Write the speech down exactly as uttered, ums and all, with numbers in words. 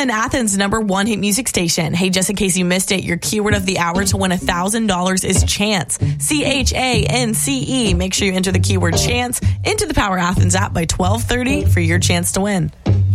one, Athens' number one hit music station. Hey, just in case you missed it, your keyword of the hour to win one thousand dollars is chance. C H A N C E. Make sure you enter the keyword chance into the Power Athens app by twelve thirty for your chance to win.